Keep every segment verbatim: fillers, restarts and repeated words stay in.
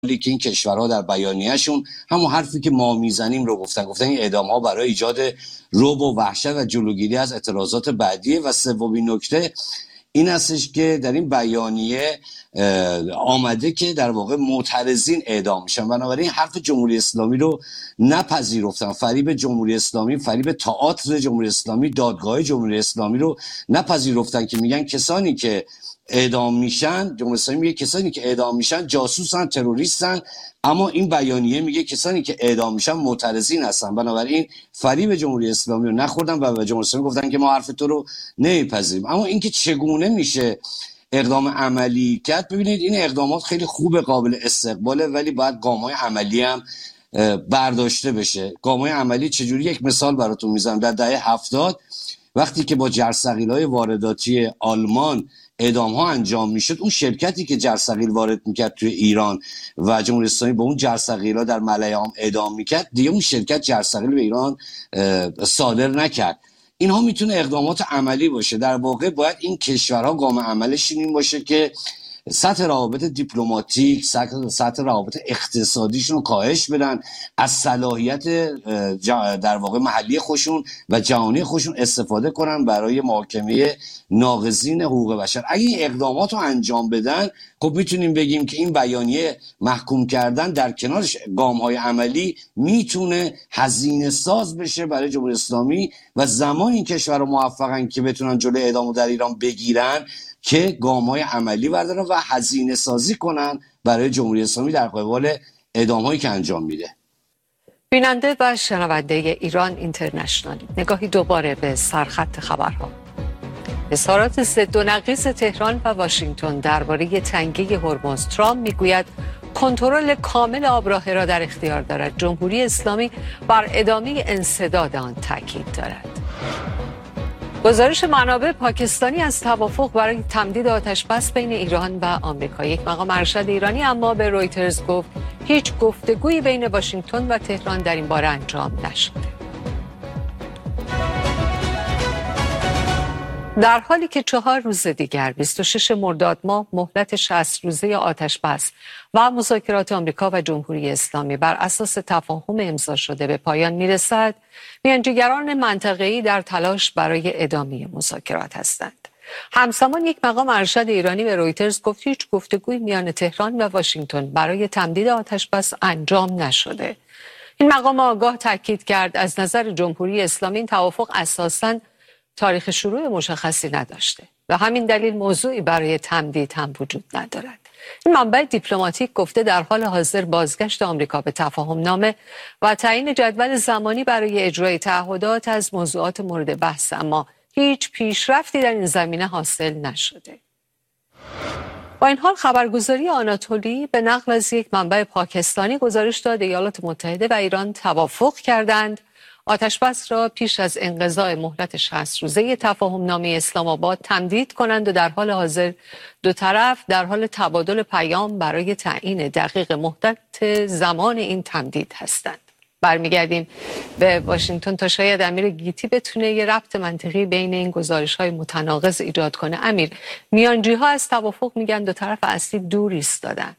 که این کشورها در بیانیه‌شون همون حرفی که ما میزنیم رو گفتن گفتن این اعدام‌ها برای ایجاد رعب و وحشت و جلوگیری از اعتراضات بعدیه. و سومین نکته این هستش که در این بیانیه آمده که در واقع معترضین اعدام میشن، بنابراین حرف جمهوری اسلامی رو نپذیرفتن، فریب جمهوری اسلامی، فریب تئاتر جمهوری اسلامی، دادگاه جمهوری اسلامی رو نپذیرفتن که میگن کسانی که اعدام میشن، جمهوری اسلامی میگه کسانی که اعدام میشن جاسوسن، تروریستن، اما این بیانیه میگه کسانی که اعدام میشن معترضین هستن. بنابراین فریب جمهوری اسلامی رو نخوردن و به جمهوری اسلامی گفتن که ما حرف تو رو نمیپذیریم. اما اینکه چگونه میشه اقدام عملی کرد، ببینید این اقدامات خیلی خوب، قابل استقباله، ولی باید گام‌های عملی هم برداشته بشه. گام‌های عملی چجوری؟ یک مثال براتون میزنم. در دهه هفتاد وقتی که با جرثقیل‌های وارداتی آلمان اعدام ها انجام میشد، اون شرکتی که جرثقیل وارد میکرد توی ایران و جمهوری اسلامی با اون جرثقیل‌ها در ملایام اعدام میکرد، دیگه اون شرکت جرثقیل به ایران صادر نکرد. اینها میتونه اقدامات عملی باشه. در واقع باید این کشورها گام عملشون این باشه که سطح روابط دیپلماتیک، سطح روابط اقتصادیشون رو کاهش بدن، از صلاحیت در واقع محلی خودشون و جهانی خودشون استفاده کنن برای محاکمه ناقضین حقوق بشر. اگه این اقدامات رو انجام بدن، خب میتونیم بگیم که این بیانیه محکوم کردن در کنارش گام‌های عملی میتونه هزینه ساز بشه برای جمهوری اسلامی و زمان این کشورها موفقن که بتونن جلوی اعدامو در ایران بگیرن که گام‌های عملی بردارن و هزینه سازی کنن برای جمهوری اسلامی در قبال اعدام‌هایی که انجام میده. بیننده و شنونده ایران اینترنشنال، نگاهی دوباره به سرخط خبرها. اظهارات ضد و نقیض تهران و واشنگتن درباره تنگی هرمز. ترامپ میگوید کنترل کامل آبراهه را در اختیار دارد. جمهوری اسلامی بر ادامه انسداد آن تاکید دارد. گزارش منابع پاکستانی از توافق برای تمدید آتش‌بس بین ایران و آمریکا. یک مقام ارشد ایرانی اما به رویترز گفت هیچ گفتگویی بین واشنگتن و تهران در این باره انجام نشده. در حالی که چهار روز دیگر بیست و شش مرداد ماه مهلت شصت روزه آتش‌بس و مذاکرات آمریکا و جمهوری اسلامی بر اساس تفاهم امضا شده به پایان میرسد، میانجیگران منطقه‌ای در تلاش برای ادامه مذاکرات هستند. همزمان یک مقام ارشد ایرانی به رویترز گفت هیچ گفتگوی میان تهران و واشنگتن برای تمدید آتش‌بس انجام نشده. این مقام آگاه تاکید کرد از نظر جمهوری اسلامی این توافق اساساً تاریخ شروع مشخصی نداشته و همین دلیل موضوعی برای تمدید هم وجود ندارد. این منبع دیپلماتیک گفته در حال حاضر بازگشت آمریکا به تفاهم نامه و تعیین جدول زمانی برای اجرای تعهدات از موضوعات مورد بحث، اما هیچ پیشرفتی در این زمینه حاصل نشده. با این حال خبرگزاری آناتولی به نقل از یک منبع پاکستانی گزارش داد ایالات متحده و ایران توافق کردند آتش‌بس را پیش از انقضای مهلت شصت روزه تفاهم نامه اسلام آباد تمدید کنند و در حال حاضر دو طرف در حال تبادل پیام برای تعیین دقیق مهلت زمان این تمدید هستند. برمیگردیم به واشنگتن تا شاید امیر گیتی بتونه یه ربط منطقی بین این گزارش‌های متناقض ایجاد کنه. امیر، میانجی‌ها از توافق میگن دو طرف اصلی دور ایستادن.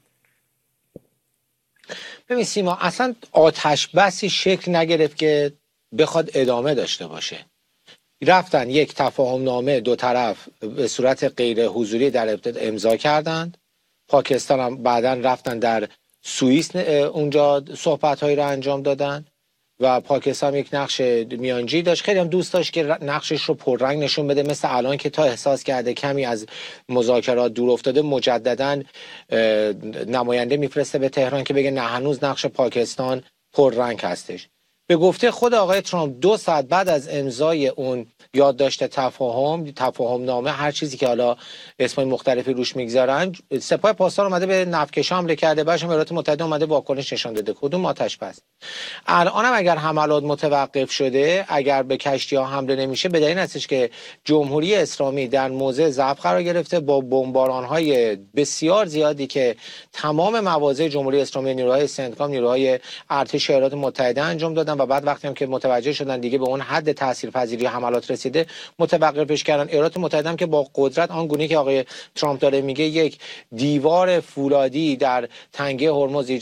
ببین سیما، اصلا آتش‌بسی شکل نگرفت که بخواد ادامه داشته باشه. رفتن یک تفاهم نامه دو طرف به صورت غیر حضوری در ابتدا امضا کردند. پاکستان هم بعداً رفتن در سوئیس اونجا صحبت‌هایی رو انجام دادن و پاکستان یک نقش میانجی داشت. خیلی هم دوست داشت که نقشش رو پررنگ نشون بده، مثل الان که تا احساس کرده کمی از مذاکرات دور افتاده مجدداً نماینده میفرسته به تهران که بگه نه، هنوز نقش پاکستان پررنگ هستش. به گفته خود آقای ترامپ دو ساعت بعد از امضای اون یادداشت تفاهم تفاهم نامه، هر چیزی که حالا اسمای مختلفی روش میگذارن، سپاه پاسدار اومده به نفتکشا حمله کرده، بعدش ایالات متحده اومده واکنش نشان داده. کدوم آتش‌بس؟ الان هم اگر حملات متوقف شده، اگر به کشتی‌ها حمله نمیشه، به دلیل هستش که جمهوری اسلامی در موضع ضعف قرار گرفته با بمباران‌های بسیار زیادی که تمام مواضع جمهوری اسلامی، نیروهای سنتکام، نیروهای ارتش ایالات متحده انجام دادن و و بعد وقتی هم که متوجه شدن دیگه به اون حد تاثیرپذیری حملات رسیده متوقفش کردن. ایالات متحده هم که با قدرت آن گونه که آقای ترامپ داره میگه یک دیوار فولادی در تنگه هرمز